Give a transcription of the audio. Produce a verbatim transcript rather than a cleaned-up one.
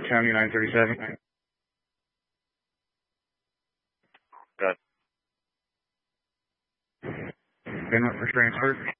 County nine thirty-seven. Good. Then what for transfer?